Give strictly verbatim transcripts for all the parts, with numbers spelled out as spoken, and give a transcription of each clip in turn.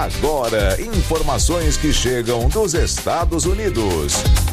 Agora, informações que chegam dos Estados Unidos.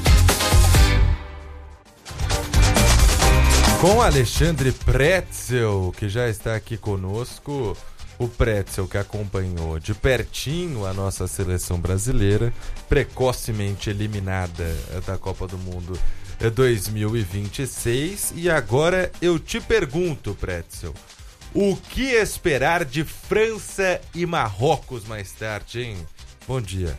Com Alexandre Pretzel, que já está aqui conosco, o Pretzel que acompanhou de pertinho a nossa seleção brasileira, precocemente eliminada da Copa do Mundo dois mil e vinte e seis. E agora eu te pergunto, Pretzel, o que esperar de França e Marrocos mais tarde, hein? Bom dia.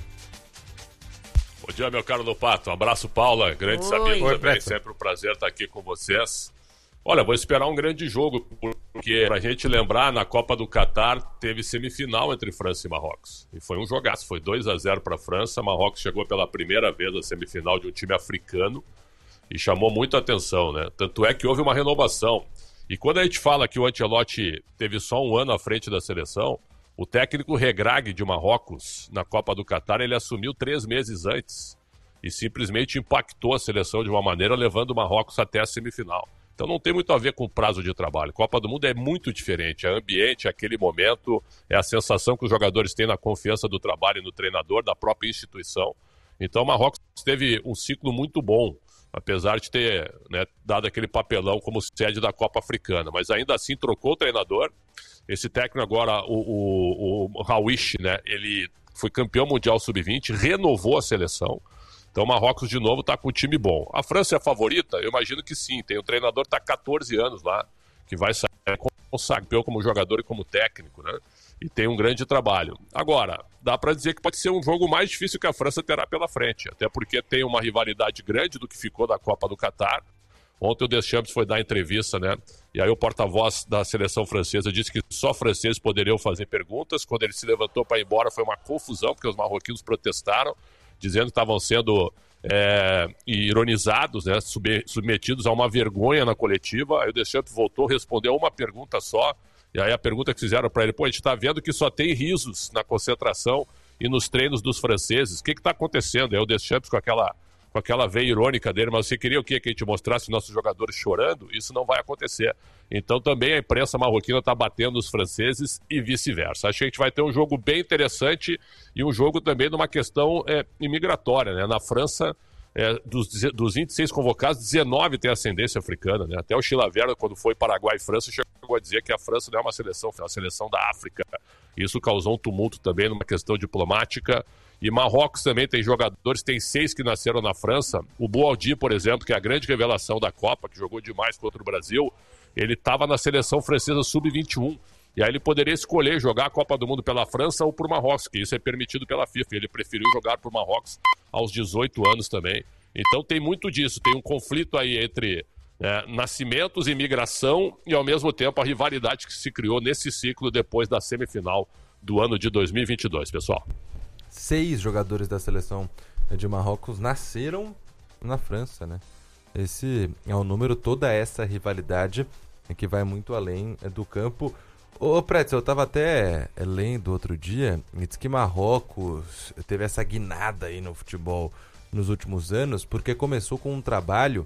Bom dia, meu caro Lopato. Um abraço, Paula. Grande Sabino também. Pretzel. Sempre um prazer estar aqui com vocês. Olha, vou esperar um grande jogo, porque pra gente lembrar, na Copa do Catar teve semifinal entre França e Marrocos. E foi um jogaço, foi dois a zero para a França. Marrocos chegou pela primeira vez à semifinal de um time africano e chamou muito a atenção, né? Tanto é que houve uma renovação. E quando a gente fala que o Ancelotti teve só um ano à frente da seleção, o técnico Regragui de Marrocos, na Copa do Catar, ele assumiu três meses antes e simplesmente impactou a seleção de uma maneira, levando o Marrocos até a semifinal. Então não tem muito a ver com prazo de trabalho. Copa do Mundo é muito diferente. É ambiente, é aquele momento, é a sensação que os jogadores têm na confiança do trabalho e no treinador, da própria instituição. Então o Marrocos teve um ciclo muito bom, apesar de ter, né, dado aquele papelão como sede da Copa Africana. Mas ainda assim trocou o treinador. Esse técnico agora, o, o, o Rawish, né, ele foi campeão mundial sub vinte, renovou a seleção. Então o Marrocos, de novo, está com um time bom. A França é a favorita? Eu imagino que sim. Tem o treinador que está há catorze anos lá, que vai sair consagrado como jogador e como técnico, né? E tem um grande trabalho. Agora, dá para dizer que pode ser um jogo mais difícil que a França terá pela frente, até porque tem uma rivalidade grande do que ficou da Copa do Catar. Ontem o Deschamps foi dar entrevista, né? E aí o porta-voz da seleção francesa disse que só franceses poderiam fazer perguntas. Quando ele se levantou para ir embora foi uma confusão, porque os marroquinos protestaram, dizendo que estavam sendo é, ironizados, né, submetidos a uma vergonha na coletiva. Aí o Deschamps voltou, respondeu uma pergunta só, e aí a pergunta que fizeram para ele, pô, a gente está vendo que só tem risos na concentração e nos treinos dos franceses, o que está acontecendo? Aí o Deschamps com aquela, com aquela veia irônica dele, mas você queria o quê? Que a gente mostrasse nossos jogadores chorando? Isso não vai acontecer. Então também a imprensa marroquina está batendo os franceses e vice-versa. Acho que a gente vai ter um jogo bem interessante e um jogo também de uma questão é, imigratória, né? Na França, é, dos, dos vinte e seis convocados, dezenove têm ascendência africana, né? Até o Chilavert, quando foi Paraguai e França, chegou a dizer que a França não é uma seleção, é uma seleção da África. Isso causou um tumulto também numa questão diplomática. E Marrocos também tem jogadores, tem seis que nasceram na França. O Boaldi, por exemplo, que é a grande revelação da Copa, que jogou demais contra o Brasil, ele estava na seleção francesa sub vinte e um. E aí ele poderia escolher jogar a Copa do Mundo pela França ou por Marrocos, que isso é permitido pela FIFA. Ele preferiu jogar por Marrocos aos dezoito anos também. Então tem muito disso, tem um conflito aí entre é, nascimentos e migração e ao mesmo tempo a rivalidade que se criou nesse ciclo depois da semifinal do ano de dois mil e vinte e dois, pessoal. Seis jogadores da seleção de Marrocos nasceram na França, né? Esse é o número, toda essa rivalidade que vai muito além do campo. Ô, Pretzel, eu estava até lendo outro dia, e diz que Marrocos teve essa guinada aí no futebol nos últimos anos, porque começou com um trabalho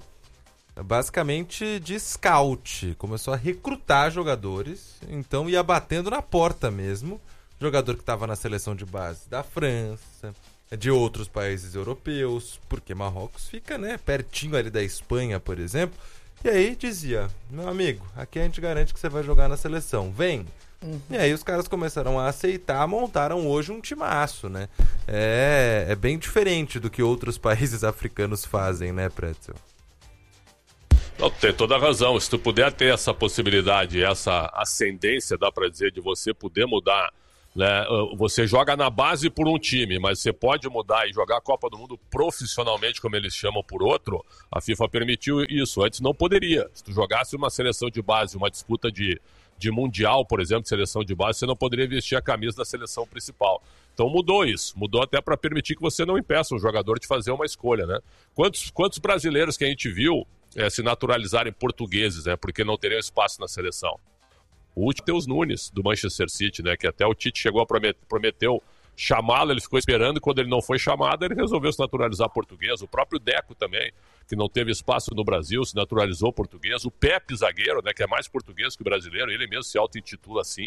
basicamente de scout, começou a recrutar jogadores, então ia batendo na porta mesmo, jogador que estava na seleção de base da França, de outros países europeus, porque Marrocos fica, né, pertinho ali da Espanha, por exemplo. E aí dizia, meu amigo, aqui a gente garante que você vai jogar na seleção, vem. Uhum. E aí os caras começaram a aceitar, montaram hoje um timaço, né? É, é bem diferente do que outros países africanos fazem, né, Pretzel? Não, tem toda a razão. Se tu puder ter essa possibilidade, essa ascendência, dá pra dizer, de você poder mudar, né? Você joga na base por um time, mas você pode mudar e jogar a Copa do Mundo profissionalmente, como eles chamam, por outro. A FIFA permitiu isso. Antes não poderia. Se tu jogasse uma seleção de base, uma disputa de, de mundial, por exemplo, de seleção de base, você não poderia vestir a camisa da seleção principal. Então mudou isso. Mudou até para permitir que você não impeça um jogador de fazer uma escolha, né? Quantos, quantos brasileiros que a gente viu é, se naturalizarem portugueses, né? Porque não teriam espaço na seleção? O último Matheus Nunes, do Manchester City, né? Que até o Tite chegou a prometer, prometeu chamá-lo, ele ficou esperando, e quando ele não foi chamado, ele resolveu se naturalizar português. O próprio Deco também, que não teve espaço no Brasil, se naturalizou português. O Pepe, zagueiro, né? Que é mais português que brasileiro, ele mesmo se auto-intitula assim.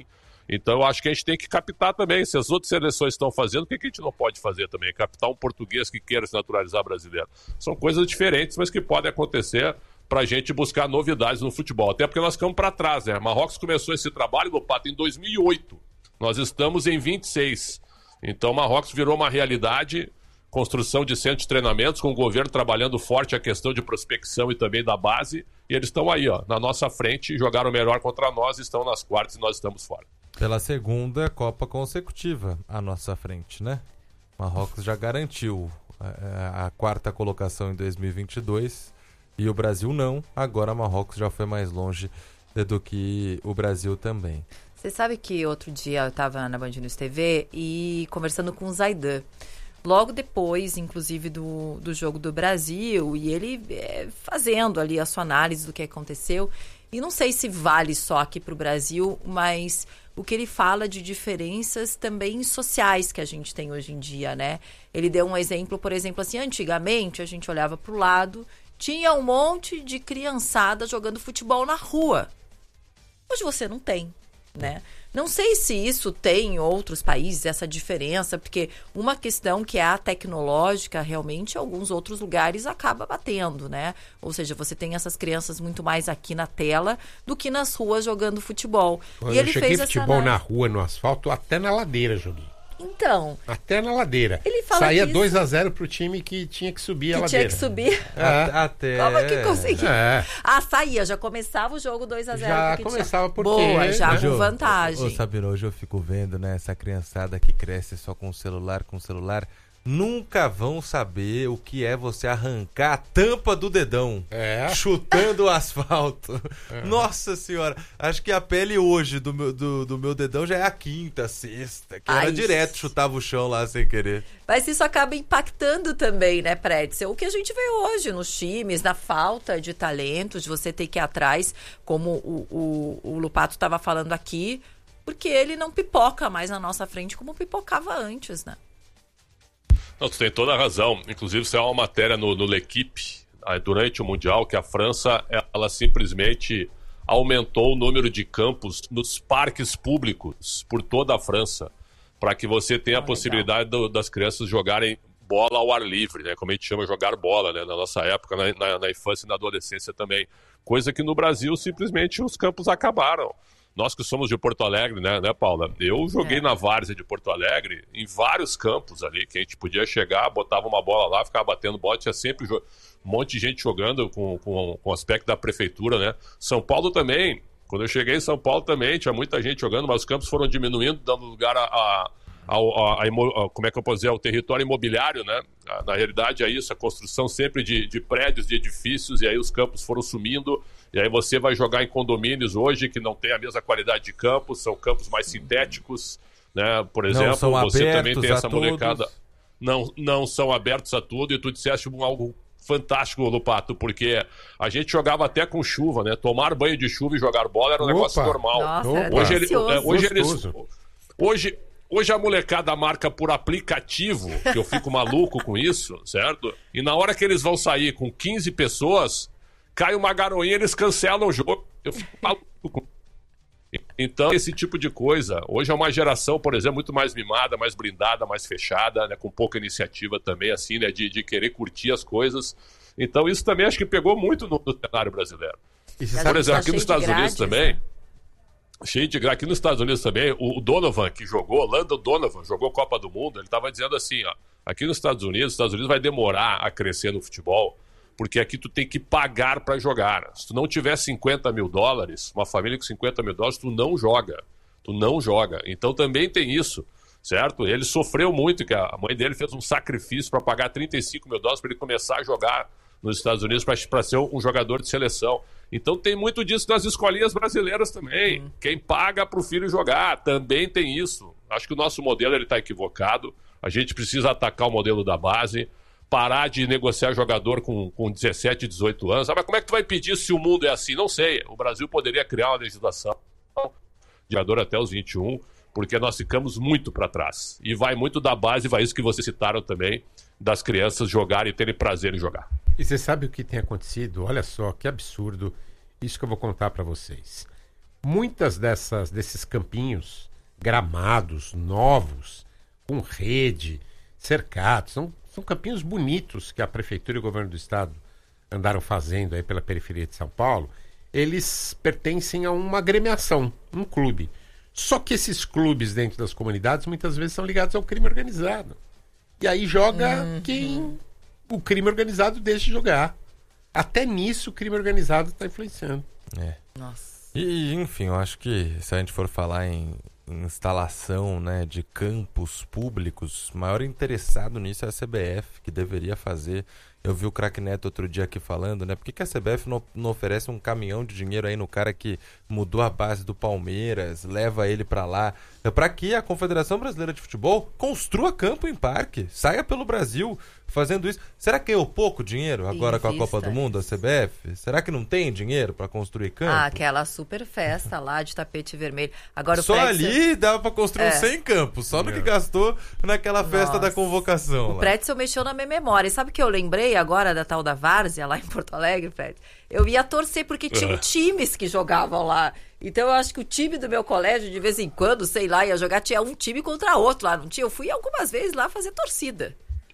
Então eu acho que a gente tem que captar também. Se as outras seleções estão fazendo, o que a gente não pode fazer também? Captar um português que queira se naturalizar brasileiro. São coisas diferentes, mas que podem acontecer para a gente buscar novidades no futebol. Até porque nós ficamos para trás, né? Marrocos começou esse trabalho, Lopato, em dois mil e oito. Nós estamos em vinte e seis. Então Marrocos virou uma realidade, construção de centros de treinamentos, com o governo trabalhando forte a questão de prospecção e também da base. E eles estão aí, ó, na nossa frente, jogaram melhor contra nós, estão nas quartas e nós estamos fora. Pela segunda Copa consecutiva à nossa frente, né? Marrocos já garantiu a, a quarta colocação em dois mil e vinte e dois e o Brasil não. Agora Marrocos já foi mais longe do que o Brasil também. Você sabe que outro dia eu estava na Band News T V e conversando com o Zaidan, logo depois, inclusive, do, do jogo do Brasil, e ele é, fazendo ali a sua análise do que aconteceu. E não sei se vale só aqui para o Brasil, mas o que ele fala de diferenças também sociais que a gente tem hoje em dia, né? Ele deu um exemplo, por exemplo, assim, antigamente a gente olhava para o lado, tinha um monte de criançada jogando futebol na rua. Hoje você não tem, né? Não sei se isso tem em outros países, essa diferença, porque uma questão que é a tecnológica, realmente, em alguns outros lugares acaba batendo, né? Ou seja, você tem essas crianças muito mais aqui na tela do que nas ruas jogando futebol. Quando e ele eu cheguei fez futebol essa na rua, no asfalto, até na ladeira joguei. Então... Até na ladeira. Ele fala Saía que dois a zero pro time que tinha que subir que a ladeira. tinha que subir. É. Até... Como é que conseguia? É. Ah, saía, já começava o jogo dois a zero. Já começava tinha... porque... Boa, já Hoje com eu- vantagem. Ô, Sabino, hoje eu fico vendo, né, essa criançada que cresce só com celular, com celular, nunca vão saber o que é você arrancar a tampa do dedão, É. chutando o asfalto. Nossa senhora, acho que a pele hoje do meu, do, do meu dedão já é a quinta, sexta, que era Ai. direto, chutava o chão lá sem querer. Mas isso acaba impactando também, né, Pretzel? O que a gente vê hoje nos times, na falta de talento, de você ter que ir atrás, como o, o, o Lupato estava falando aqui, porque ele não pipoca mais na nossa frente como pipocava antes, né? Não, tu tem toda a razão. Inclusive, isso é uma matéria no, no L'Equipe, ah, durante o Mundial, que a França, ela simplesmente aumentou o número de campos nos parques públicos por toda a França, para que você tenha Ah, a possibilidade do, das crianças jogarem bola ao ar livre, né? Como a gente chama, jogar bola, né? Na nossa época, na, na, na infância e na adolescência também. Coisa que no Brasil, simplesmente, os campos acabaram. Nós que somos de Porto Alegre, né, né Paula? Eu joguei É. na várzea de Porto Alegre, em vários campos ali, que a gente podia chegar, botava uma bola lá, ficava batendo bola, tinha sempre jo- um monte de gente jogando com, com, com o aspecto da prefeitura, né? São Paulo também, quando eu cheguei em São Paulo também, tinha muita gente jogando, mas os campos foram diminuindo, dando lugar a... a Ao, a, a, imo- a- como é que eu posso dizer, ao território imobiliário, né? A- Na realidade é isso, a construção sempre de, de prédios, de edifícios, e aí os campos foram sumindo, e aí você vai jogar em condomínios hoje que não tem a mesma qualidade de campos, são campos mais sintéticos, né? Por exemplo, são você também abertos tem a essa molecada. todos. Não, não são abertos a tudo, e tu disseste um- algo fantástico, Lupato, porque a gente jogava até com chuva, né? Tomar banho de chuva e jogar bola era um Opa! negócio normal. Nossa, era Hoje, ele, delicioso. é, hoje eles. Gostoso. Hoje, hoje a molecada marca por aplicativo, que eu fico maluco com isso, certo? E na hora que eles vão sair com quinze pessoas, cai uma garoinha e eles cancelam o jogo. Eu fico maluco com Então, esse tipo de coisa. Hoje é uma geração, por exemplo, muito mais mimada, mais blindada, mais fechada, né? Com pouca iniciativa também, assim, né? De, de querer curtir as coisas. Então, isso também acho que pegou muito no, no cenário brasileiro. E você Mas sabe Por exemplo, tá aqui cheio nos de Estados Unidos grades, também. né? Cheio de graça. Aqui nos Estados Unidos também, o o Donovan, que jogou, Landon Donovan, jogou Copa do Mundo, ele estava dizendo assim, ó, aqui nos Estados Unidos, os Estados Unidos vai demorar a crescer no futebol, porque aqui tu tem que pagar para jogar. Se tu não tiver cinquenta mil dólares, uma família com cinquenta mil dólares, tu não joga. Tu não joga. Então também tem isso, certo? Ele sofreu muito, que a mãe dele fez um sacrifício para pagar trinta e cinco mil dólares para ele começar a jogar nos Estados Unidos para ser um jogador de seleção. Então tem muito disso nas escolinhas brasileiras também. Hum. Quem paga para o filho jogar, também tem isso. Acho que o nosso modelo está equivocado. A gente precisa atacar o modelo da base, parar de negociar jogador com, com dezessete, dezoito anos. Ah, mas como é que tu vai pedir se o mundo é assim? Não sei. O Brasil poderia criar uma legislação de jogador até os vinte e um, porque nós ficamos muito para trás. E vai muito da base, vai isso que vocês citaram também, das crianças jogarem e terem prazer em jogar. E você sabe o que tem acontecido? Olha só, que absurdo. Isso que eu vou contar para vocês. Muitas dessas, desses campinhos gramados novos, com rede, cercados. São, são campinhos bonitos que a Prefeitura e o Governo do Estado andaram fazendo aí pela periferia de São Paulo. Eles pertencem a uma agremiação, um clube. Só que esses clubes dentro das comunidades muitas vezes são ligados ao crime organizado. E aí joga uhum. quem o crime organizado deixa de jogar. Até nisso o crime organizado está influenciando. É. Nossa. E, enfim, eu acho que se a gente for falar em, em instalação, né, de campos públicos, o maior interessado nisso é a C B F, que deveria fazer. Eu vi o Craque Neto outro dia aqui falando, né? Por que, que a C B F não, não oferece um caminhão de dinheiro aí no cara que mudou a base do Palmeiras, leva ele pra lá? É pra que a Confederação Brasileira de Futebol construa campo em parque, saia pelo Brasil fazendo isso. Será que ganhou pouco dinheiro agora com a Copa do Mundo, a C B F? Será que não tem dinheiro pra construir campo? Ah, aquela super festa lá de tapete vermelho. Agora o Só Pretzel... ali dava pra construir É. uns cem campos, só no que gastou naquela festa Nossa. da convocação. O lá. Pretzel mexeu na minha memória. E sabe o que eu lembrei agora da tal da Várzea, lá em Porto Alegre, Fred? Eu ia torcer porque tinham times que jogavam lá. Então eu acho que o time do meu colégio, de vez em quando, sei lá, ia jogar, tinha um time contra outro lá, não tinha? Eu fui algumas vezes lá fazer torcida.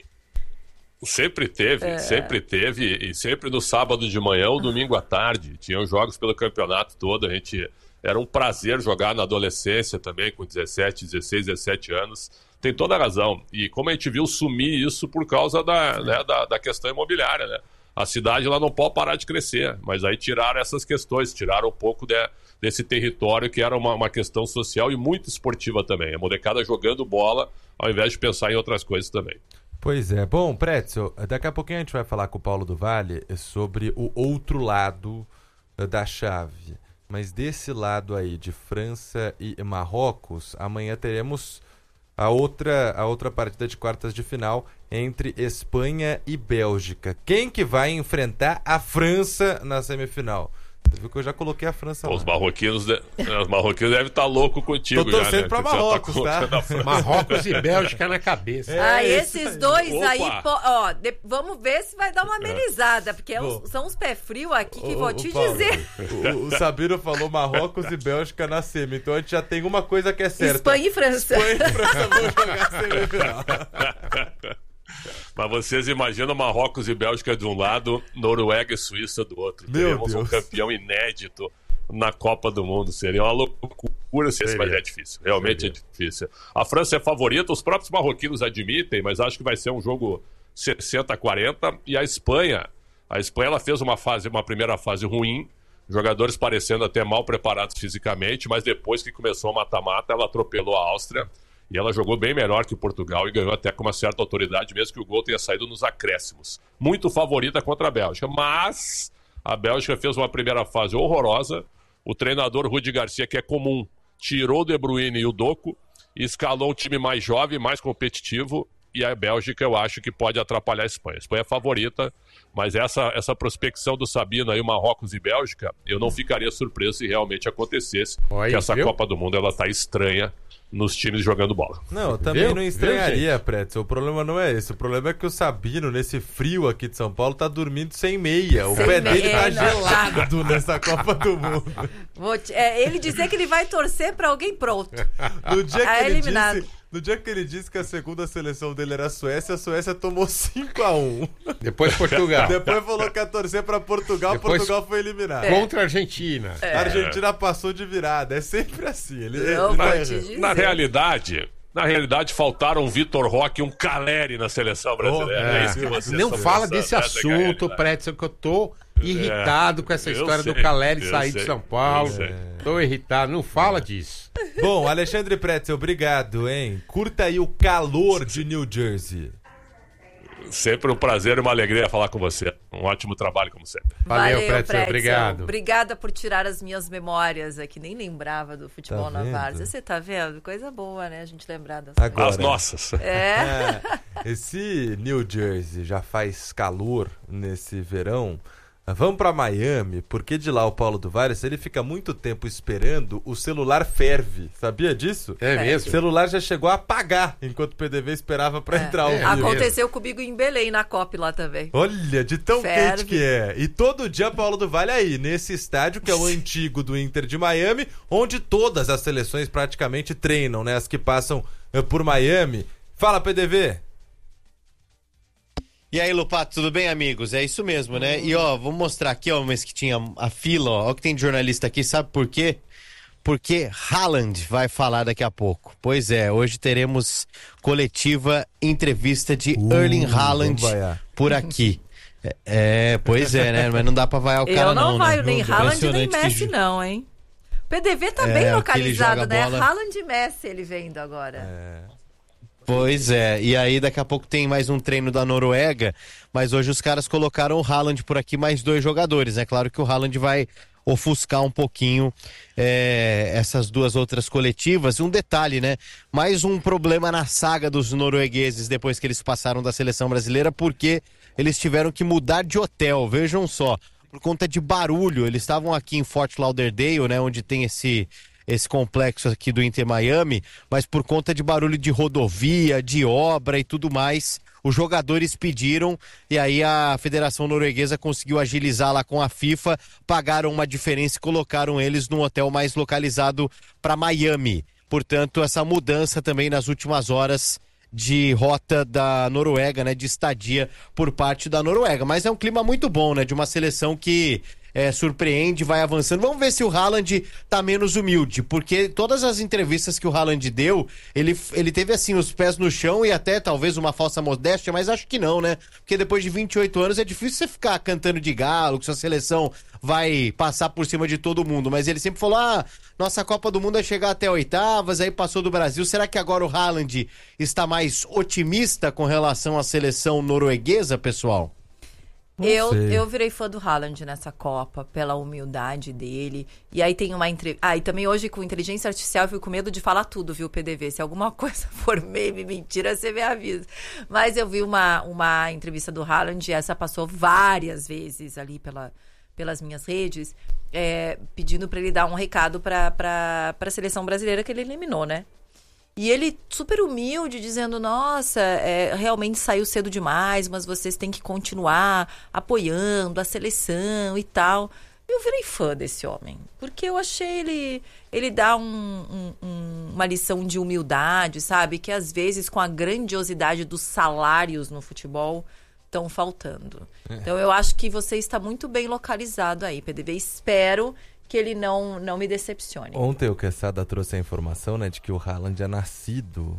Sempre teve, É. sempre teve, e sempre no sábado de manhã ou domingo à tarde. Tinham jogos pelo campeonato todo, a gente... Era um prazer jogar na adolescência também, com dezessete, dezesseis, dezessete anos. Tem toda a razão. E como a gente viu sumir isso por causa da, né, da, da questão imobiliária, né? A cidade lá não pode parar de crescer, mas aí tiraram essas questões, tiraram um pouco de, desse território que era uma, uma questão social e muito esportiva também. A molecada jogando bola ao invés de pensar em outras coisas também. Pois é. Bom, Pretzel, daqui a pouquinho a gente vai falar com o Paulo do Vale sobre o outro lado da chave. Mas desse lado aí, de França e Marrocos, amanhã teremos a outra, a outra partida de quartas de final entre Espanha e Bélgica. Quem que vai enfrentar a França na semifinal? Você viu que eu já coloquei a França lá. Os marroquinos, de... os marroquinos devem estar loucos contigo. Tô torcendo já, né? pra Porque você Marrocos, já tá? colocando a França. Marrocos e Bélgica na cabeça. É, ah, isso esses aí. dois Opa. aí, po- ó, de- vamos ver se vai dar uma amenizada, porque é Vou. uns- são uns pé frio aqui que Ô, vou ô, te Paulo, dizer. O, o Sabino falou Marrocos e Bélgica na semi, então a gente já tem uma coisa que é certa. Espanha e França. Espanha e França vão jogar semifinal. Mas vocês imaginam Marrocos e Bélgica de um lado, Noruega e Suíça do outro. Meu Teremos Deus. um campeão inédito na Copa do Mundo. Seria uma loucura, se esse, mas é difícil. Realmente Seria. é difícil. A França é favorita, os próprios marroquinos admitem, mas acho que vai ser um jogo sessenta a quarenta. E a Espanha, a Espanha ela fez uma fase, uma primeira fase ruim, jogadores parecendo até mal preparados fisicamente, mas depois que começou o mata-mata, ela atropelou a Áustria. E ela jogou bem melhor que Portugal e ganhou até com uma certa autoridade, mesmo que o gol tenha saído nos acréscimos. Muito favorita contra a Bélgica, mas a Bélgica fez uma primeira fase horrorosa. O treinador Rudi Garcia, que é comum, tirou o De Bruyne e o Doku e escalou um time mais jovem, mais competitivo. E a Bélgica eu acho que pode atrapalhar a Espanha. A Espanha é favorita, mas essa, essa prospecção do Sabino aí, Marrocos e Bélgica, eu não ficaria surpreso se realmente acontecesse. Olha, que essa viu? Copa do Mundo ela tá estranha nos times jogando bola. Não, eu também Viu? não estranharia, Pretzel. O problema não é esse. O problema é que o Sabino, nesse frio aqui de São Paulo, tá dormindo sem meia. O Sem pé dele tá meia, não. gelado nessa Copa do Mundo. Vou te- é, ele dizer que ele vai torcer pra alguém pronto. No dia, que Ah, ele eliminado. disse, no dia que ele disse que a segunda seleção dele era a Suécia, a Suécia tomou cinco a um. Depois Portugal. Depois falou que ia torcer pra Portugal, Depois- Portugal foi eliminado. Contra a Argentina. A Argentina passou de virada. É sempre assim. Ele, Eu ele vou tá te errando. dizer. Na realidade, na realidade faltaram um Vitor Roque e um Caleri na seleção brasileira. Oh, é é. isso que vocês Não estão fala pensando, desse essa é a assunto, realidade. Pretzel, que eu tô irritado com essa eu história do sei, Caleri eu sair de sei, São Paulo. eu sei. Tô irritado, não fala disso. Bom, Alexandre Pretzel, obrigado, hein? Curta aí o calor de New Jersey. Sempre um prazer e uma alegria falar com você. Um ótimo trabalho, como sempre. Valeu, Pretzel, obrigado. Obrigada por tirar as minhas memórias aqui. Nem lembrava do futebol Tá na vendo? Várzea. Você tá vendo? Coisa boa, né? A gente lembrar das Agora. As nossas. coisas. É. É, esse New Jersey já faz calor nesse verão. vamos pra Miami, porque de lá o Paulo do Vale, se ele fica muito tempo esperando, o celular ferve. Sabia disso? É mesmo? O celular já chegou a apagar enquanto o P D V esperava pra É. entrar ao É. vivo. Aconteceu comigo em Belém, na COP lá também. Olha, de tão Ferve. quente que é. E todo dia Paulo do Vale aí, nesse estádio que é o antigo do Inter de Miami, onde todas as seleções praticamente treinam, né? As que passam eh, por Miami. Fala, P D V. E aí, Lupato, tudo bem, amigos? É isso mesmo, né? E ó, vou mostrar aqui, ó, mas que tinha a fila, ó, ó, que tem de jornalista aqui, sabe por quê? Porque Haaland vai falar daqui a pouco. Pois é, hoje teremos coletiva entrevista de Uh, Erling Haaland vamos vaiar. por aqui. É, é, pois é, né? Mas não dá pra vaiar o cara Eu não, não, vai né? nem Haaland nem Impressionante que Messi ju- não, hein? O P D V tá É, bem o que ele localizado, joga né? bola- Haaland e Messi ele vendo agora. É. Pois é, e aí daqui a pouco tem mais um treino da Noruega, mas hoje os caras colocaram o Haaland por aqui, mais dois jogadores, né? Claro que o Haaland vai ofuscar um pouquinho é, essas duas outras coletivas. Um detalhe, né? Mais um problema na saga dos noruegueses depois que eles passaram da seleção brasileira, porque eles tiveram que mudar de hotel, vejam só, por conta de barulho. Eles estavam aqui em Fort Lauderdale, né? Onde tem esse... esse complexo aqui do Inter Miami, mas por conta de barulho de rodovia, de obra e tudo mais, os jogadores pediram e aí a Federação Norueguesa conseguiu agilizar lá com a FIFA, pagaram uma diferença e colocaram eles num hotel mais localizado para Miami. Portanto, essa mudança também nas últimas horas de rota da Noruega, né, de estadia por parte da Noruega. Mas é um clima muito bom, né, de uma seleção que É, surpreende, vai avançando. Vamos ver se o Haaland tá menos humilde, porque todas as entrevistas que o Haaland deu, ele, ele teve assim os pés no chão e até talvez uma falsa modéstia, mas acho que não, né? Porque depois de vinte e oito anos é difícil você ficar cantando de galo, que sua seleção vai passar por cima de todo mundo, mas ele sempre falou, ah, nossa Copa do Mundo vai chegar até oitavas, aí passou do Brasil. Será que agora o Haaland está mais otimista com relação à seleção norueguesa, pessoal? Eu, sei. eu virei fã do Haaland nessa Copa, pela humildade dele. E aí tem uma entrevista. Ah, e também hoje com inteligência artificial eu fico com medo de falar tudo, viu, P D V? Se alguma coisa for meme, mentira, você me avisa. Mas eu vi uma, uma entrevista do Haaland e essa passou várias vezes ali pela, pelas minhas redes, é, pedindo para ele dar um recado para a seleção brasileira que ele eliminou, né? E ele super humilde, dizendo, nossa, é, realmente saiu cedo demais, mas vocês têm que continuar apoiando a seleção e tal. Eu virei fã desse homem, porque eu achei ele, ele dá um, um, um, uma lição de humildade, sabe? Que às vezes com a grandiosidade dos salários no futebol estão faltando. É. Então eu acho que você está muito bem localizado aí, P D V. Espero que ele não, não me decepcione. Ontem o Quesada trouxe a informação, né, de que o Haaland é nascido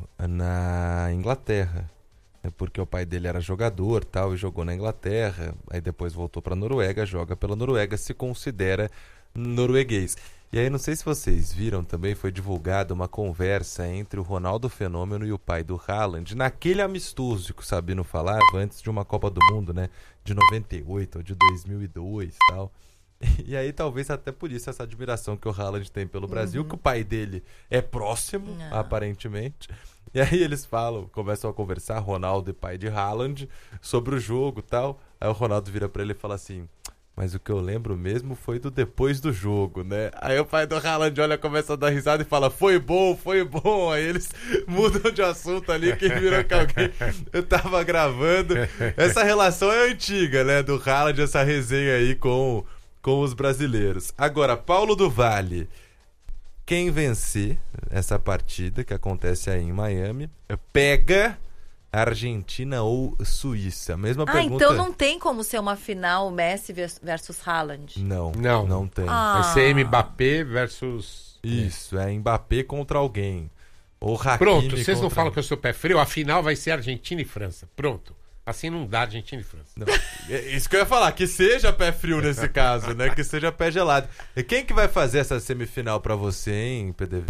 na Inglaterra, né, porque o pai dele era jogador, tal, e jogou na Inglaterra, aí depois voltou para a Noruega, joga pela Noruega, se considera norueguês. E aí não sei se vocês viram, também foi divulgada uma conversa entre o Ronaldo Fenômeno e o pai do Haaland, naquele amistoso que o Sabino falava antes de uma Copa do Mundo, né, de noventa e oito ou de dois mil e dois e tal. E aí talvez até por isso essa admiração que o Haaland tem pelo Brasil, uhum. que o pai dele é próximo, Não. aparentemente. E aí eles falam, começam a conversar, Ronaldo e pai de Haaland, sobre o jogo e tal. Aí o Ronaldo vira pra ele e fala assim, mas o que eu lembro mesmo foi do depois do jogo, né? Aí o pai do Haaland olha, começa a dar risada e fala, foi bom, foi bom. Aí eles mudam de assunto ali, quem virou que alguém eu tava gravando. Essa relação é antiga, né, do Haaland, essa resenha aí com... com os brasileiros. Agora, Paulo do Vale, quem vencer essa partida, que acontece aí em Miami, pega Argentina ou Suíça. Mesma ah, pergunta... então não tem como ser uma final Messi versus Haaland? Não, não, não tem. Ah. Vai ser Mbappé versus... Isso, é Mbappé contra alguém. Ou Hakimi. Pronto, vocês contra... não falam que eu sou pé frio, a final vai ser Argentina e França. Pronto. Assim não dá Argentina e França. Não. Isso que eu ia falar, que seja pé frio nesse caso, né? Que seja pé gelado. E quem que vai fazer essa semifinal pra você, hein, P D V?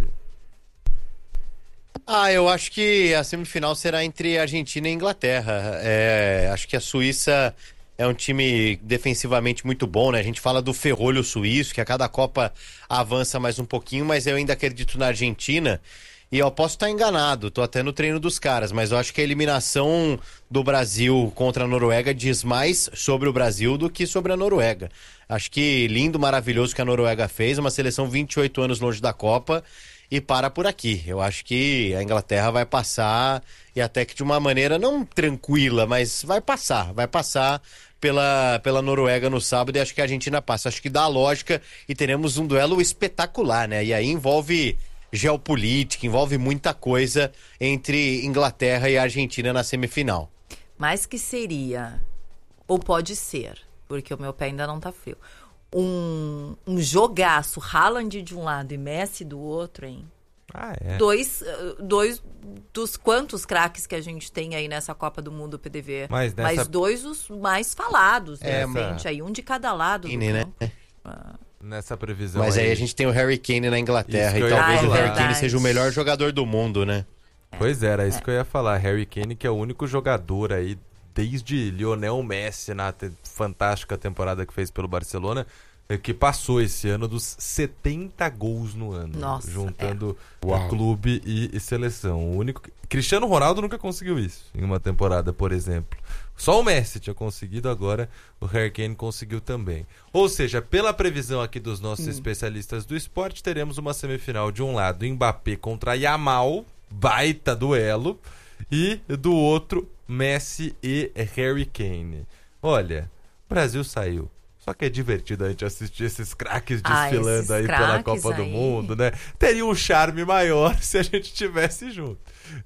Ah, eu acho que a semifinal será entre Argentina e Inglaterra. É, acho que a Suíça é um time defensivamente muito bom, né? A gente fala do ferrolho suíço, que a cada Copa avança mais um pouquinho, mas eu ainda acredito na Argentina. E eu posso estar enganado, tô até no treino dos caras, mas eu acho que a eliminação do Brasil contra a Noruega diz mais sobre o Brasil do que sobre a Noruega. Acho que lindo, maravilhoso que a Noruega fez, uma seleção vinte e oito anos longe da Copa e para por aqui. Eu acho que a Inglaterra vai passar e até que de uma maneira não tranquila, mas vai passar, vai passar pela, pela Noruega no sábado e acho que a Argentina passa. Acho que dá a lógica e teremos um duelo espetacular, né? E aí envolve geopolítica, envolve muita coisa entre Inglaterra e Argentina na semifinal. Mas que seria, ou pode ser, porque o meu pé ainda não tá frio, um, um jogaço, Haaland de um lado e Messi do outro, hein? Ah, é. Dois, dois dos quantos craques que a gente tem aí nessa Copa do Mundo, P D V. Mas, nessa... Mas dois os mais falados, É, realmente, essa... aí um de cada lado do Né? campo. Ah. Nessa previsão Mas aí a gente tem o Harry Kane na Inglaterra Isso e que eu ia talvez falar. o Harry Kane Verdade. seja o melhor jogador do mundo, né? Pois é, era isso que eu ia falar. Harry Kane, que é o único jogador aí, desde Lionel Messi, na te- fantástica temporada que fez pelo Barcelona, eh, que passou esse ano dos setenta gols no ano. Nossa, juntando é. Uau. clube e, e seleção. O único... Cristiano Ronaldo nunca conseguiu isso em uma temporada, por exemplo. Só o Messi tinha conseguido, agora o Harry Kane conseguiu também. Ou seja, pela previsão aqui dos nossos hum. especialistas do esporte, teremos uma semifinal de um lado, Mbappé contra Yamal, baita duelo, e do outro, Messi e Harry Kane. Olha, o Brasil saiu. Só que é divertido a gente assistir esses craques desfilando ah, esses aí craques pela Copa aí. do Mundo, né? Teria um charme maior se a gente tivesse junto.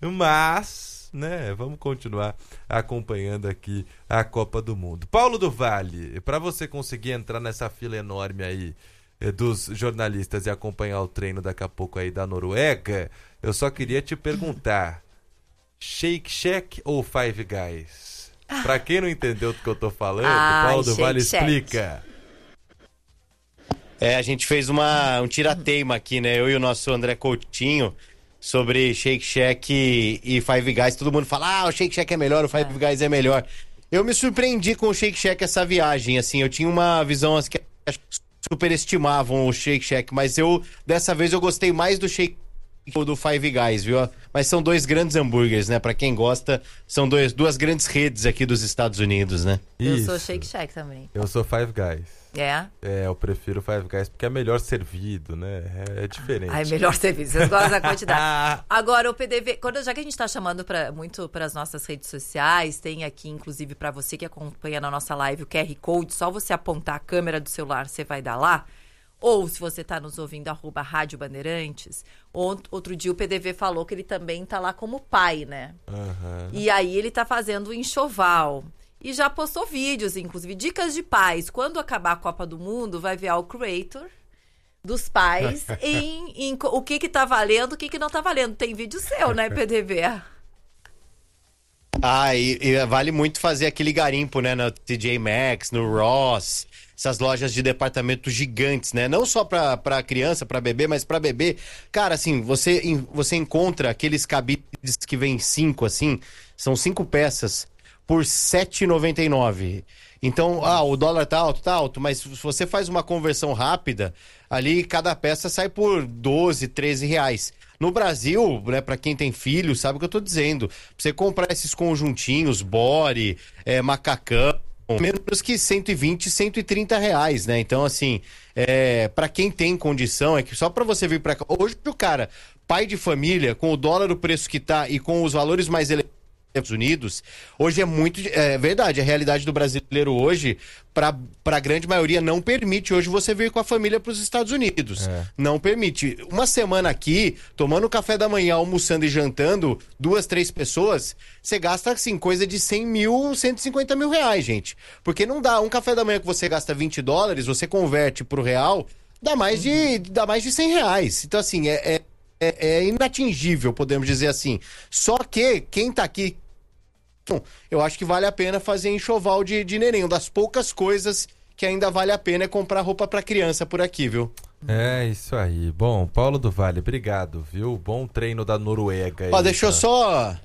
Mas, né, vamos continuar acompanhando aqui a Copa do Mundo. Paulo do Vale, para você conseguir entrar nessa fila enorme aí eh, dos jornalistas e acompanhar o treino daqui a pouco aí da Noruega, eu só queria te perguntar, Shake Shack ou Five Guys? Pra quem não entendeu do que eu tô falando, ah, Paulo do Shake Vale Shack. explica. É, a gente fez uma, um tirateima aqui, né? Eu e o nosso André Coutinho sobre Shake Shack e, e Five Guys. Todo mundo fala, ah, o Shake Shack é melhor, o Five é. Guys é melhor. Eu me surpreendi com o Shake Shack essa viagem, assim. Eu tinha uma visão assim, que superestimavam o Shake Shack, mas eu, dessa vez, eu gostei mais do Shake do Five Guys, viu? Mas são dois grandes hambúrgueres, né? Pra quem gosta, são dois, duas grandes redes aqui dos Estados Unidos, né? Eu Isso. sou Shake Shack também. Eu sou Five Guys. É? É, eu prefiro Five Guys porque é melhor servido, né? É, é diferente. Ai, melhor serviço. Vocês gostam da quantidade. Agora, o P D V, quando, já que a gente tá chamando pra, muito para as nossas redes sociais, tem aqui, inclusive, pra você que acompanha na nossa live, o Q R Code, só você apontar a câmera do celular, você vai dar lá. Ou, se você está nos ouvindo, arroba Rádio Bandeirantes. Outro dia o P D V falou que ele também tá lá como pai, né? Uhum. E aí ele tá fazendo o enxoval. E já postou vídeos, inclusive, dicas de pais. Quando acabar a Copa do Mundo, vai ver o creator dos pais em, em o que que tá valendo, o que que não tá valendo. Tem vídeo seu, né, P D V? Ah, e, e vale muito fazer aquele garimpo, né, no T J Maxx, no Ross, essas lojas de departamento gigantes, né? Não só pra, pra criança, pra bebê, mas pra bebê. Cara, assim, você, você encontra aqueles cabides que vem cinco, assim, são cinco peças por sete reais e noventa e nove centavos. Então, ah, o dólar tá alto, tá alto, mas se você faz uma conversão rápida, ali cada peça sai por doze, treze reais. No Brasil, né, pra quem tem filho, sabe o que eu tô dizendo. Pra você comprar esses conjuntinhos, body, é, macacão, menos que cento e vinte, cento e trinta reais, né? Então, assim, é, para quem tem condição, é que só pra você vir pra cá. Hoje, o cara, pai de família, com o dólar o preço que tá e com os valores mais elevados Estados Unidos, hoje é muito, é verdade, a realidade do brasileiro hoje, para a grande maioria, não permite hoje você vir com a família para os Estados Unidos. É. Não permite. Uma semana aqui, tomando café da manhã, almoçando e jantando, duas, três pessoas, você gasta, assim, coisa de cem mil, cento e cinquenta mil reais, gente. Porque não dá, um café da manhã que você gasta vinte dólares, você converte pro real, dá mais de, dá mais de cem reais. Então, assim, é... é É, é inatingível, podemos dizer assim. Só que quem tá aqui, eu acho que vale a pena fazer enxoval de, de neném. Uma das poucas coisas que ainda vale a pena é comprar roupa pra criança por aqui, viu? É, isso aí. Bom, Paulo do Vale, obrigado, viu? Bom treino da Noruega. Ó, deixa eu só...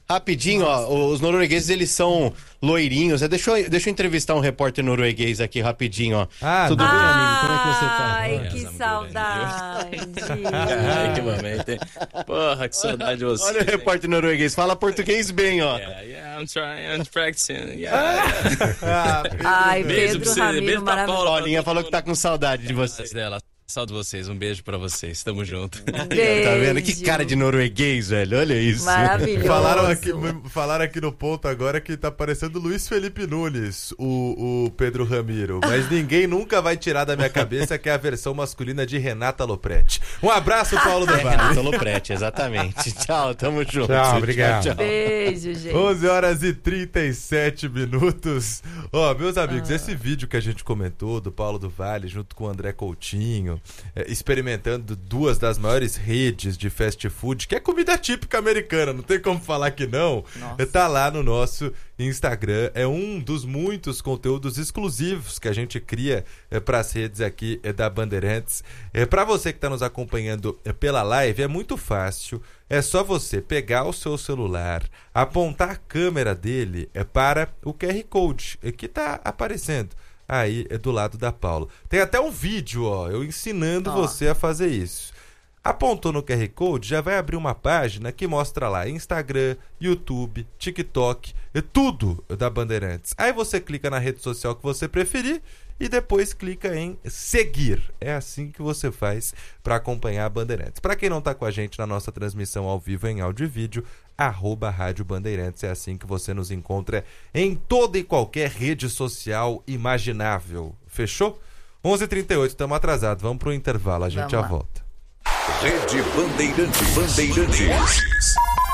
Rapidinho, ó, os noruegueses, eles são loirinhos. Deixa eu, deixa eu entrevistar um repórter norueguês aqui rapidinho, ó. Ah, Tudo não. bem, amigo? Como é que você tá? Ai, que saudade. Ai, que momento, hein? Porra, que saudade de você. Olha o repórter norueguês, fala português bem, ó. Yeah, yeah, I'm trying, I'm practicing. Yeah, yeah. Ai, Beijo Pedro pra você, Ramiro, beijo pra maravilhoso. Paula. Paulinha falou que tá com saudade de vocês. Dela. Saúde vocês, um beijo pra vocês, tamo junto. Beijo. Tá vendo? Que cara de norueguês, velho. Olha isso. Maravilhoso. Falaram aqui, falaram aqui no ponto agora que tá parecendo Luiz Felipe Nunes, o, o Pedro Ramiro. Mas ninguém nunca vai tirar da minha cabeça que é a versão masculina de Renata Lopretti. Um abraço, Paulo do Vale. Renata Lopretti, exatamente. Tchau, tamo junto. Tchau, obrigado. Tchau, tchau. Beijo, gente. onze horas e trinta e sete minutos. Ó, meus amigos, ah. esse vídeo que a gente comentou do Paulo do Vale junto com o André Coutinho, é, experimentando duas das maiores redes de fast food, que é comida típica americana, não tem como falar que não. Nossa. Tá lá no nosso Instagram. É um dos muitos conteúdos exclusivos que a gente cria é, para as redes aqui é, da Bandeirantes. É, para você que está nos acompanhando é, pela live, é muito fácil. É só você pegar o seu celular, apontar a câmera dele é, para o Q R Code é, que está aparecendo aí é, do lado da Paula. Tem até um vídeo, ó, eu ensinando oh. você a fazer isso. Apontou no Q R Code, já vai abrir uma página que mostra lá Instagram, YouTube, TikTok, é tudo da Bandeirantes. Aí você clica na rede social que você preferir e depois clica em seguir. É assim que você faz para acompanhar a Bandeirantes. Para quem não está com a gente na nossa transmissão ao vivo em áudio e vídeo, arroba Rádio Bandeirantes. É assim que você nos encontra em toda e qualquer rede social imaginável. Fechou? onze e trinta e oito, estamos atrasados. Vamos para o intervalo, a gente Vamos já lá. volta. Rede Bandeirantes. Bandeirantes.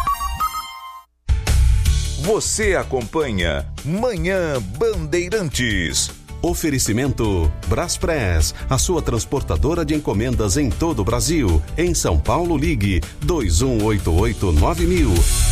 Você acompanha Manhã Bandeirantes. Oferecimento Braspress, a sua transportadora de encomendas em todo o Brasil. Em São Paulo, ligue dois um oito oito nove mil.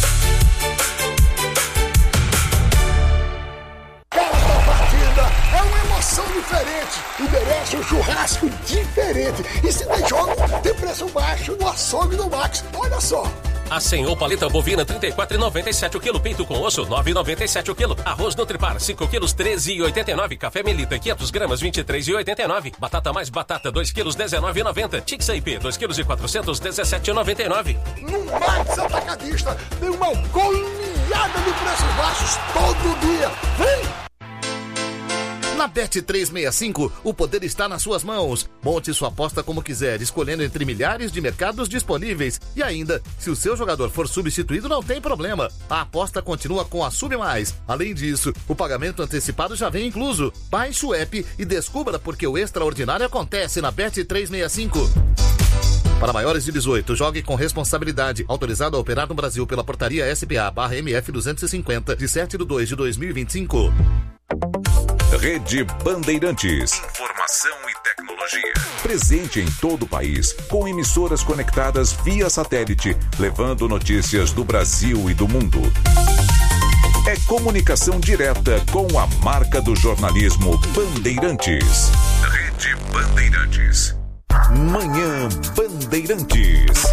Cada partida é uma emoção diferente e merece um churrasco diferente. E se tem jogo, tem preço baixo no açougue do Max. Olha só. A Senhor paleta bovina trinta e quatro reais e noventa e sete o quilo, peito com osso nove reais e noventa e sete o quilo, arroz Nutripar cinco quilos treze reais e oitenta e nove, café Melita quinhentas gramas vinte e três reais e oitenta e nove, batata mais batata dois quilos dezenove reais e noventa, Tixa I P dois quilos e quatrocentos dezessete reais e noventa e nove. No Max Atacadista tem uma goleada de preços baixos todo dia. Vem! Na Bet trezentos e sessenta e cinco, o poder está nas suas mãos. Monte sua aposta como quiser, escolhendo entre milhares de mercados disponíveis. E ainda, se o seu jogador for substituído, não tem problema. A aposta continua com a Sub Mais. Além disso, o pagamento antecipado já vem incluso. Baixe o app e descubra porque o extraordinário acontece na Bet trezentos e sessenta e cinco. Para maiores de dezoito, jogue com responsabilidade. Autorizado a operar no Brasil pela portaria S P A barra M F duzentos e cinquenta, de sete de dois de dois mil e vinte e cinco. Rede Bandeirantes. Informação e tecnologia. Presente em todo o país, com emissoras conectadas via satélite, levando notícias do Brasil e do mundo. É comunicação direta com a marca do jornalismo Bandeirantes. Rede Bandeirantes. Manhã Bandeirantes.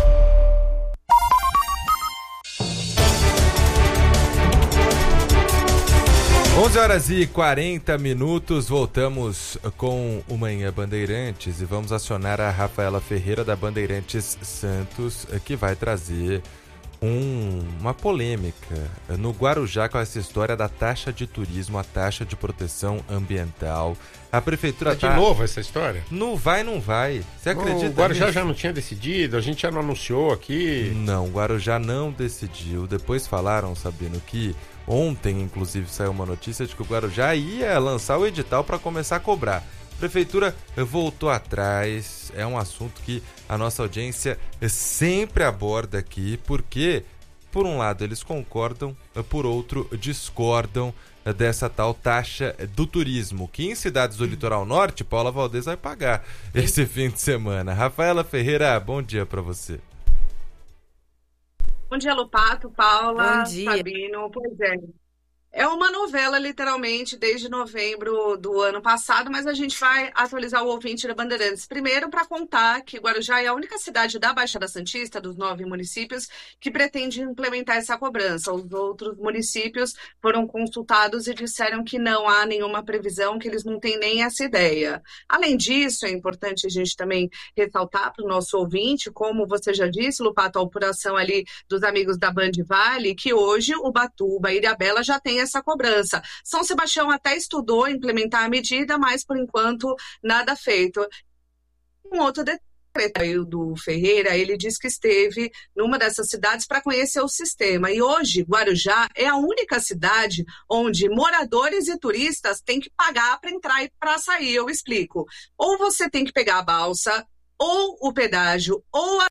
onze horas e quarenta minutos, voltamos com o Manhã Bandeirantes e vamos acionar a Rafaela Ferreira da Bandeirantes Santos, que vai trazer um, uma polêmica no Guarujá com essa história da taxa de turismo, a taxa de proteção ambiental. A prefeitura é de tá... novo essa história? Não vai, não vai. Você acredita nisso? O Guarujá nisso? já não tinha decidido, a gente já não anunciou aqui. Não, o Guarujá não decidiu. Depois falaram, Sabino, que ontem, inclusive, saiu uma notícia de que o Guarujá ia lançar o edital para começar a cobrar. A prefeitura voltou atrás, é um assunto que a nossa audiência sempre aborda aqui, porque, por um lado, eles concordam, por outro, discordam dessa tal taxa do turismo, que em cidades do litoral norte, Paula Valdez vai pagar esse fim de semana. Rafaela Ferreira, bom dia para você. Bom dia, Lopato, Paula, Bom dia. Sabino. Pois é, É uma novela, literalmente, desde novembro do ano passado, mas a gente vai atualizar o ouvinte da Bandeirantes. Primeiro, para contar que Guarujá é a única cidade da Baixada Santista, dos nove municípios, que pretende implementar essa cobrança. Os outros municípios foram consultados e disseram que não há nenhuma previsão, que eles não têm nem essa ideia. Além disso, é importante a gente também ressaltar para o nosso ouvinte, como você já disse, Lupato, a apuração ali dos amigos da Band Vale, que hoje o Ubatuba e Ilhabela já tem essa cobrança. São Sebastião até estudou implementar a medida, mas por enquanto nada feito. Um outro decreto do Ferreira, ele diz que esteve numa dessas cidades para conhecer o sistema. E hoje, Guarujá é a única cidade onde moradores e turistas têm que pagar para entrar e para sair. Eu explico. Ou você tem que pegar a balsa, ou o pedágio, ou a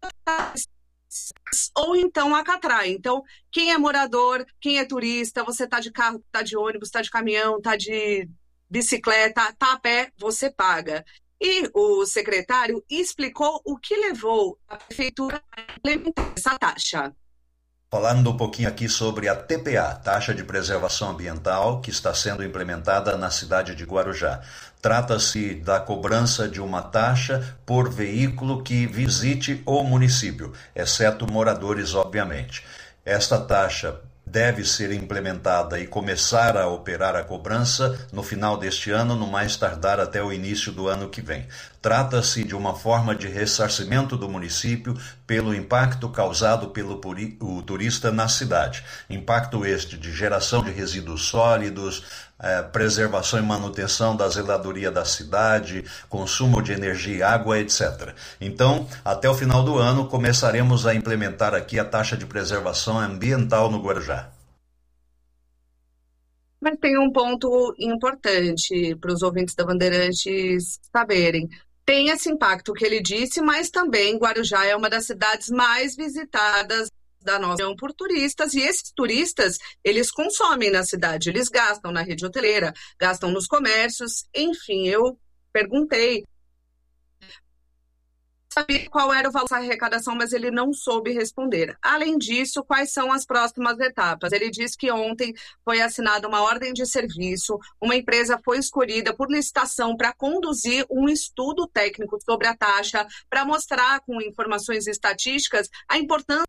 ou então a Catraia. Então, quem é morador, quem é turista, você tá de carro, tá de ônibus, tá de caminhão, tá de bicicleta, tá a pé, você paga. E o secretário explicou o que levou a prefeitura a implementar essa taxa. Falando um pouquinho aqui sobre a T P A, Taxa de Preservação Ambiental, que está sendo implementada na cidade de Guarujá. Trata-se da cobrança de uma taxa por veículo que visite o município, exceto moradores, obviamente. Esta taxa deve ser implementada e começar a operar a cobrança no final deste ano, no mais tardar até o início do ano que vem. Trata-se de uma forma de ressarcimento do município pelo impacto causado pelo puri- o turista na cidade. Impacto este de geração de resíduos sólidos, eh, preservação e manutenção da zeladoria da cidade, consumo de energia e água, etcétera. Então, até o final do ano, começaremos a implementar aqui a taxa de preservação ambiental no Guarujá. Mas tem um ponto importante para os ouvintes da Bandeirantes saberem. Tem esse impacto que ele disse, mas também Guarujá é uma das cidades mais visitadas da nossa região por turistas, e esses turistas, eles consomem na cidade, eles gastam na rede hoteleira, gastam nos comércios, enfim, eu perguntei, sabia qual era o valor da arrecadação, mas ele não soube responder. Além disso, quais são as próximas etapas? Ele disse que ontem foi assinada uma ordem de serviço, uma empresa foi escolhida por licitação para conduzir um estudo técnico sobre a taxa, para mostrar com informações estatísticas a importância.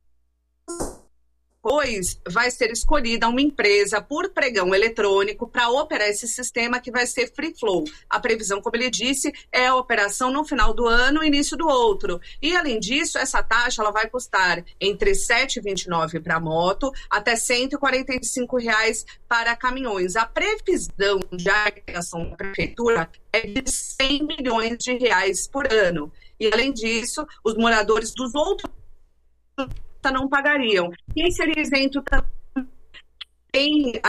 Depois vai ser escolhida uma empresa por pregão eletrônico para operar esse sistema que vai ser free flow. A previsão, como ele disse, é a operação no final do ano e início do outro. E, além disso, essa taxa ela vai custar entre sete reais e vinte e nove centavos para moto até cento e quarenta e cinco reais para caminhões. A previsão de arrecadação da prefeitura é de cem milhões de reais por ano. E, além disso, os moradores dos outros não pagariam. Quem seria isento tem...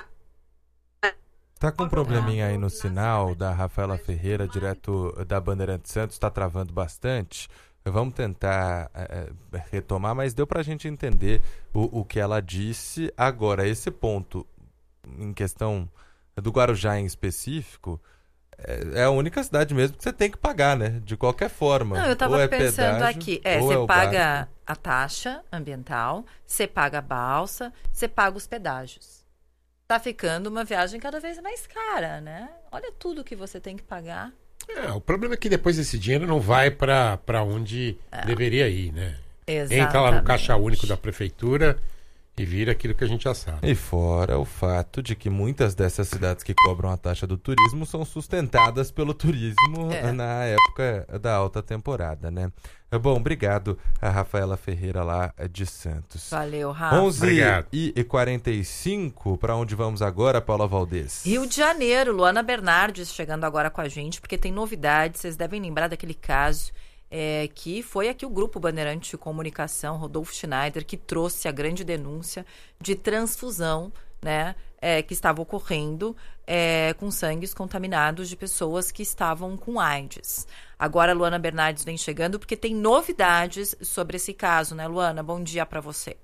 Tá com um probleminha aí no sinal da Rafaela Ferreira, direto da Bandeirantes Santos, tá travando bastante. Vamos tentar é, retomar, mas deu pra gente entender o, o que ela disse. Agora, esse ponto em questão do Guarujá em específico, é a única cidade mesmo que você tem que pagar, né? De qualquer forma. Não, eu tava ou é pensando pedágio, aqui. É, ou você é o paga barco. a taxa ambiental, você paga a balsa, você paga os pedágios. Tá ficando uma viagem cada vez mais cara, né? Olha tudo que você tem que pagar. É, o problema é que depois esse dinheiro não vai para onde É. deveria ir, né? Exatamente. Entra lá no caixa único da prefeitura e vira aquilo que a gente já sabe. E fora o fato de que muitas dessas cidades que cobram a taxa do turismo são sustentadas pelo turismo É. na época da alta temporada, né? Bom, obrigado a Rafaela Ferreira lá de Santos. Valeu, Rafa. onze Obrigado. e quarenta e cinco, para onde vamos agora, Paula Valdez? Rio de Janeiro, Luana Bernardes chegando agora com a gente, porque tem novidades. Vocês devem lembrar daquele caso é, que foi aqui o Grupo Bandeirante de Comunicação, Rodolfo Schneider, que trouxe a grande denúncia de transfusão, né, é, que estava ocorrendo é, com sangues contaminados de pessoas que estavam com AIDS. Agora a Luana Bernardes vem chegando porque tem novidades sobre esse caso, né, Luana? Bom dia para você.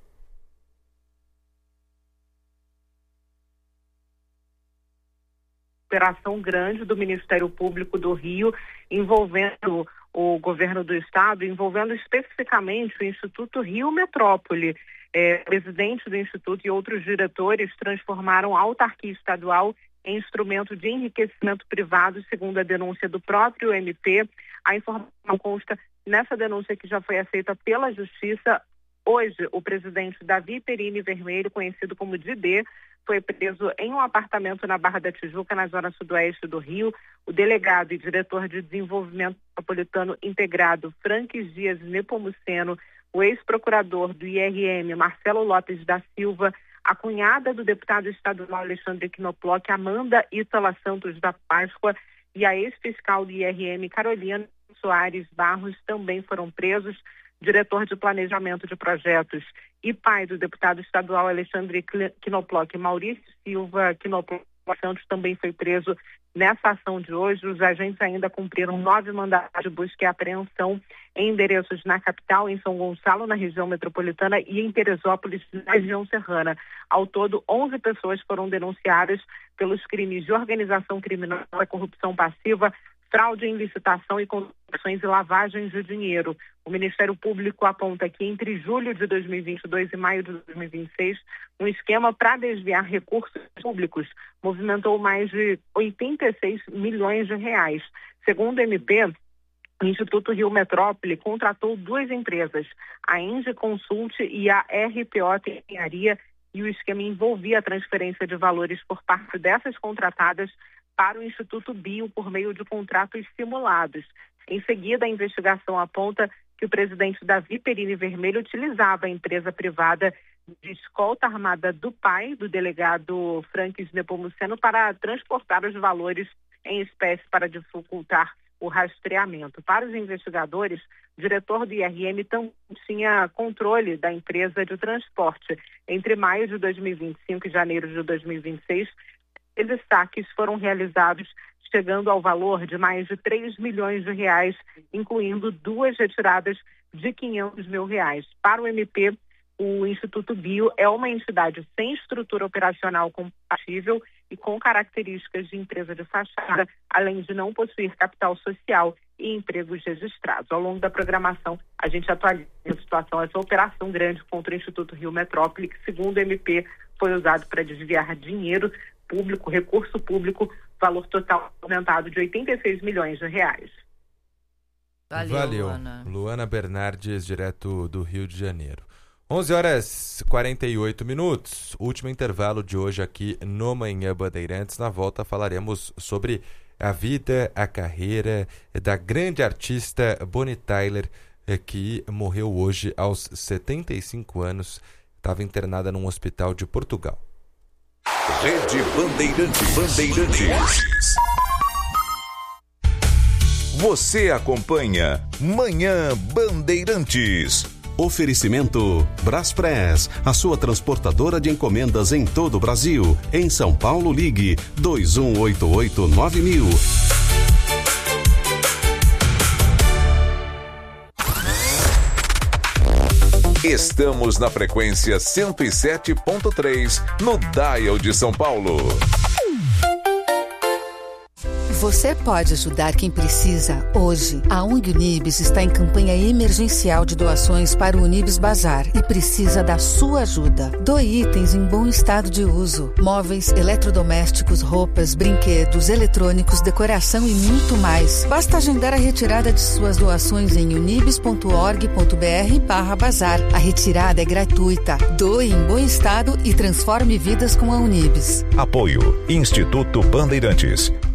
operação grande do Ministério Público do Rio, envolvendo o governo do estado, envolvendo especificamente o Instituto Rio Metrópole. É, o presidente do Instituto e outros diretores transformaram a autarquia estadual em instrumento de enriquecimento privado, segundo a denúncia do próprio M P. A informação consta nessa denúncia que já foi aceita pela Justiça. Hoje, o presidente Davi Perini Vermelho, conhecido como Didê, foi preso em um apartamento na Barra da Tijuca, na zona sudoeste do Rio. O delegado e diretor de desenvolvimento metropolitano integrado, Franques Dias Nepomuceno, o ex-procurador do I R M, Marcelo Lopes da Silva, a cunhada do deputado estadual Alexandre Knoploch, Amanda Ítala Santos da Páscoa, e a ex-fiscal do I R M, Carolina Soares Barros, também foram presos. Diretor de Planejamento de Projetos e pai do deputado estadual Alexandre Knoploch, Maurício Silva Knoploch Santos, também foi preso nessa ação de hoje. Os agentes ainda cumpriram nove mandados de busca e apreensão em endereços na capital, em São Gonçalo, na região metropolitana, e em Teresópolis, na região serrana. Ao todo, onze pessoas foram denunciadas pelos crimes de organização criminosa, corrupção passiva, fraude em licitação e contratações e lavagem de dinheiro. O Ministério Público aponta que entre julho de dois mil e vinte e dois e maio de dois mil e vinte e seis, um esquema para desviar recursos públicos movimentou mais de oitenta e seis milhões de reais. Segundo o M P, o Instituto Rio Metrópole contratou duas empresas, a Engie Consult e a R P O Engenharia, e o esquema envolvia a transferência de valores por parte dessas contratadas para o Instituto Bio por meio de contratos simulados. Em seguida, a investigação aponta que o presidente Davi Perini Vermelho utilizava a empresa privada de escolta armada do pai, do delegado Franques Nepomuceno, para transportar os valores em espécie para dificultar o rastreamento. Para os investigadores, o diretor do I R M também tinha controle da empresa de transporte. Entre maio de dois mil e vinte e cinco e janeiro de dois mil e vinte e seis, esses saques foram realizados chegando ao valor de mais de três milhões de reais, incluindo duas retiradas de quinhentos mil reais. Para o M P, o Instituto Bio é uma entidade sem estrutura operacional compatível e com características de empresa de fachada, além de não possuir capital social e empregos registrados. Ao longo da programação, a gente atualiza a situação, essa operação grande contra o Instituto Rio Metrópole, que, segundo o M P, foi usado para desviar dinheiro público, recurso público, valor total aumentado de oitenta e seis milhões de reais. Valeu, Valeu. Luana. Luana Bernardes, direto do Rio de Janeiro. onze horas e quarenta e oito minutos, último intervalo de hoje aqui no Manhã Bandeirantes. Na volta falaremos sobre a vida, a carreira da grande artista Bonnie Tyler, que morreu hoje aos setenta e cinco anos, estava internada num hospital de Portugal. Rede Bandeirantes. Bandeirantes. Você acompanha Manhã Bandeirantes. Oferecimento Braspress, a sua transportadora de encomendas em todo o Brasil. Em São Paulo, ligue dois um oito oito nove mil. Estamos na frequência cento e sete ponto três, no Dial de São Paulo. Você pode ajudar quem precisa hoje. A O N G Unibis está em campanha emergencial de doações para o Unibis Bazar e precisa da sua ajuda. Doe itens em bom estado de uso. Móveis, eletrodomésticos, roupas, brinquedos, eletrônicos, decoração e muito mais. Basta agendar a retirada de suas doações em unibis ponto org ponto br barra bazar. A retirada é gratuita. Doe em bom estado e transforme vidas com a Unibis. Apoio Instituto Bandeirantes.